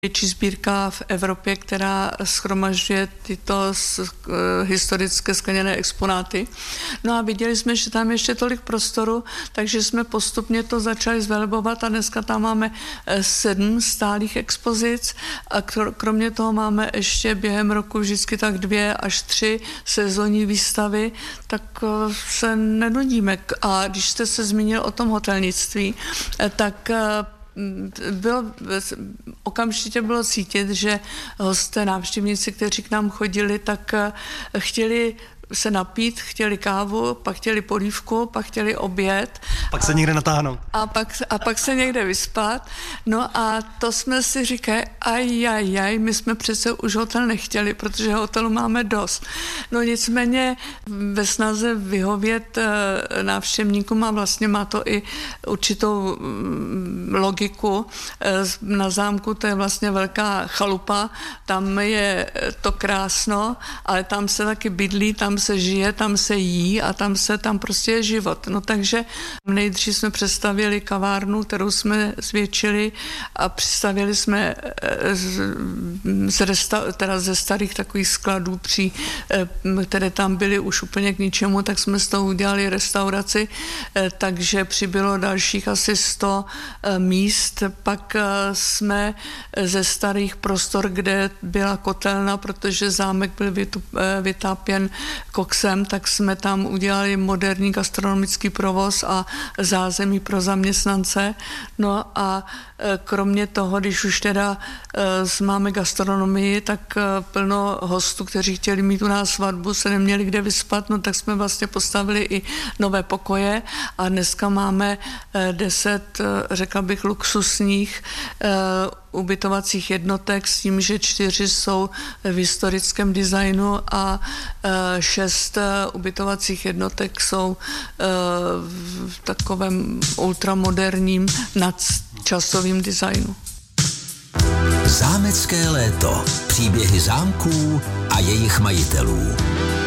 Větší sbírka v Evropě, která shromažďuje tyto historické skleněné exponáty. No a viděli jsme, že tam ještě tolik prostoru, takže jsme postupně to začali zvelebovat a dneska tam máme 7 stálých expozic a kromě toho máme ještě během roku vždycky tak 2 až 3 sezónní výstavy, tak se nenudíme. A když jste se zmínil o tom hotelnictví, tak okamžitě bylo cítit, že hosté, návštěvníci, kteří k nám chodili, tak chtěli se napít, chtěli kávu, pak chtěli polívku, pak chtěli oběd. Pak se někde natáhnout. A pak se někde vyspat. No a to jsme si říkali, my jsme přece už hotel nechtěli, protože hotelu máme dost. No nicméně ve snaze vyhovět návštěvníkům a vlastně má to i určitou logiku. Na zámku to je vlastně velká chalupa, tam je to krásno, ale tam se taky bydlí, tam se žije, tam se jí a tam prostě je život. No takže nejdřív jsme představili kavárnu, kterou jsme zvětšili a představili jsme ze starých takových skladů, které tam byly už úplně k ničemu, tak jsme z toho udělali restauraci, takže přibylo dalších asi 100 míst. Pak jsme ze starých prostor, kde byla kotelna, protože zámek byl vytápěn koksem, tak jsme tam udělali moderní gastronomický provoz a zázemí pro zaměstnance. No a kromě toho, když už teda máme gastronomii, tak plno hostů, kteří chtěli mít u nás svatbu, se neměli kde vyspat, no tak jsme vlastně postavili i nové pokoje a dneska máme 10, řekla bych, luxusních ubytovacích jednotek s tím, že 4 jsou v historickém designu a 6 ubytovacích jednotek jsou v takovém ultramoderním nadčasovým designu. Zámecké léto. Příběhy zámků a jejich majitelů.